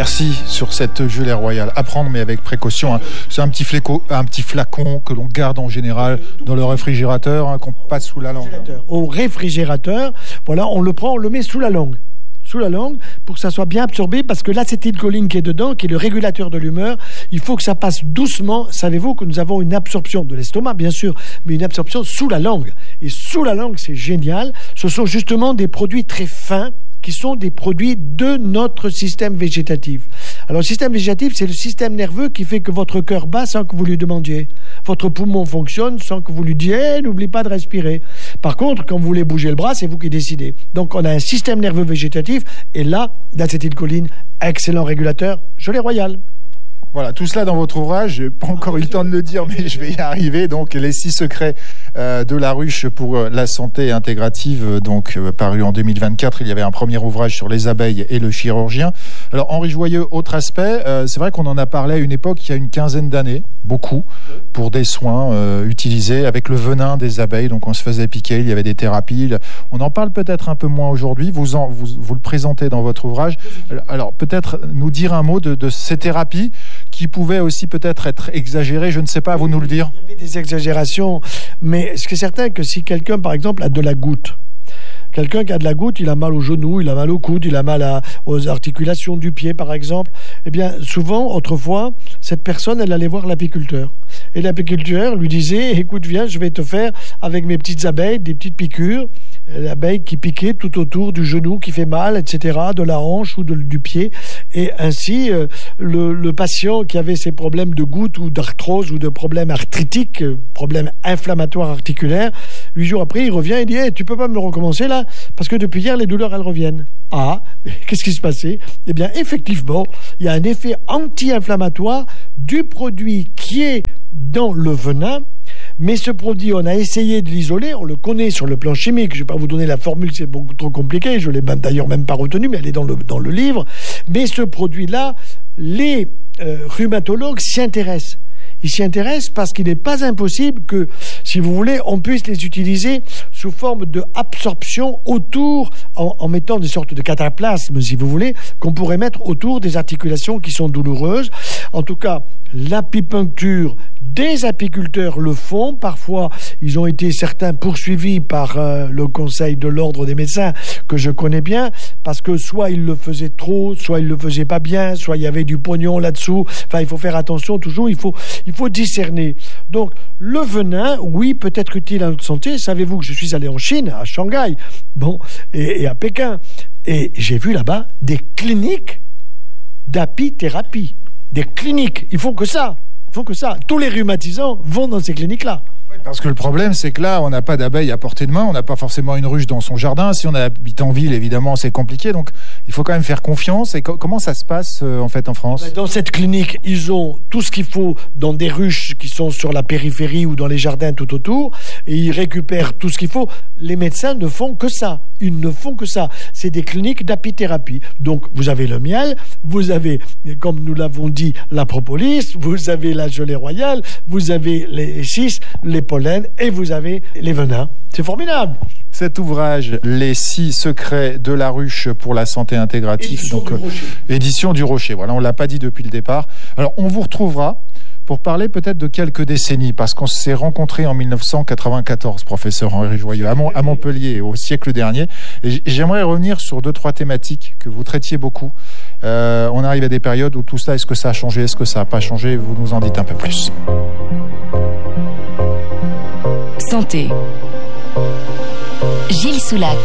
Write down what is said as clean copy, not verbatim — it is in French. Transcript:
Merci sur cette gelée royale. À prendre, mais avec précaution. C'est un petit flacon que l'on garde en général dans le réfrigérateur, qu'on passe sous la langue. Au réfrigérateur, voilà, on le prend, on le met sous la langue pour que ça soit bien absorbé, parce que l'acétylcholine qui est dedans, qui est le régulateur de l'humeur, il faut que ça passe doucement. Savez-vous que nous avons une absorption de l'estomac, bien sûr, mais une absorption sous la langue. Et sous la langue, c'est génial. Ce sont justement des produits très fins qui sont des produits de notre système végétatif. Alors, le système végétatif, c'est le système nerveux qui fait que votre cœur bat sans que vous lui demandiez. Votre poumon fonctionne sans que vous lui disiez « n'oublie pas de respirer ». Par contre, quand vous voulez bouger le bras, c'est vous qui décidez. Donc, on a un système nerveux végétatif, et là, l'acétylcholine, excellent régulateur, gelée royale. Voilà, tout cela dans votre ouvrage. Je n'ai pas encore eu le temps de le dire, mais je vais y arriver. Donc, les 6 secrets de la ruche pour la santé intégrative, paru en 2024. Il y avait un premier ouvrage sur les abeilles et le chirurgien. Alors, Henri Joyeux, autre aspect, c'est vrai qu'on en a parlé à une époque, il y a une quinzaine d'années, beaucoup, pour des soins utilisés avec le venin des abeilles. Donc, on se faisait piquer, il y avait des thérapies. On en parle peut-être un peu moins aujourd'hui. Vous le présentez dans votre ouvrage. Alors, peut-être nous dire un mot de ces thérapies qui pouvaient aussi peut-être être exagérées, je ne sais pas, à vous nous le dire. Il y avait des exagérations, mais ce qui est certain que si quelqu'un, par exemple, a de la goutte, quelqu'un qui a de la goutte, il a mal au genou, il a mal au coude, il a mal aux articulations du pied, par exemple. Eh bien, souvent, autrefois, cette personne, elle allait voir l'apiculteur. Et l'apiculteur lui disait « Écoute, viens, je vais te faire, avec mes petites abeilles, des petites piqûres. » L'abeille qui piquait tout autour du genou, qui fait mal, etc., de la hanche ou du pied. Et ainsi, le patient qui avait ces problèmes de goutte ou d'arthrose ou de problèmes arthritiques, problèmes inflammatoires articulaires, 8 jours après, il revient et dit hey, « Tu peux pas me le recommencer là ? Parce que depuis hier, les douleurs, elles reviennent. » Ah, qu'est-ce qui se passait ? Eh bien, effectivement, il y a un effet anti-inflammatoire du produit qui est dans le venin. Mais ce produit, on a essayé de l'isoler, on le connaît sur le plan chimique. Je ne vais pas vous donner la formule, c'est beaucoup trop compliqué. Je ne l'ai d'ailleurs même pas retenue, mais elle est dans le livre. Mais ce produit-là, les rhumatologues s'y intéressent. Ils s'y intéressent parce qu'il n'est pas impossible que, si vous voulez, on puisse les utiliser sous forme d'absorption autour, en mettant des sortes de cataplasmes, si vous voulez, qu'on pourrait mettre autour des articulations qui sont douloureuses. En tout cas, l'apipuncture, des apiculteurs le font. Parfois, ils ont été certains poursuivis par le Conseil de l'Ordre des médecins, que je connais bien, parce que soit ils le faisaient trop, soit ils le faisaient pas bien, soit il y avait du pognon là-dessous. Enfin, il faut faire attention toujours, il faut discerner. Donc, le venin, oui, peut être utile à notre santé. Savez-vous que je suis allé en Chine, à Shanghai, et à Pékin, et j'ai vu là-bas des cliniques d'apithérapie. Des cliniques, il faut que ça. Tous les rhumatisants vont dans ces cliniques-là. Oui, parce que le problème, c'est que là, on n'a pas d'abeilles à portée de main, on n'a pas forcément une ruche dans son jardin. Si on habite en ville, évidemment, c'est compliqué. Donc, il faut quand même faire confiance. Et comment ça se passe, en fait, en France ? Dans cette clinique, ils ont tout ce qu'il faut dans des ruches qui sont sur la périphérie ou dans les jardins tout autour. Et ils récupèrent tout ce qu'il faut. Les médecins ne font que ça. Ils ne font que ça. C'est des cliniques d'apithérapie. Donc, vous avez le miel, vous avez, comme nous l'avons dit, la propolis, vous avez la gelée royale, vous avez les 6, les pollens, et vous avez les venins. C'est formidable. Cet ouvrage, Les 6 secrets de la ruche pour la santé intégrative, édition du Rocher. Voilà, on ne l'a pas dit depuis le départ. Alors, on vous retrouvera pour parler peut-être de quelques décennies, parce qu'on s'est rencontrés en 1994, professeur Henri Joyeux, à Montpellier, au siècle dernier. Et j'aimerais revenir sur 2-3 thématiques que vous traitiez beaucoup. On arrive à des périodes où tout ça, est-ce que ça a changé, est-ce que ça n'a pas changé ? Vous nous en dites un peu plus. Santé. Gilles Soulac.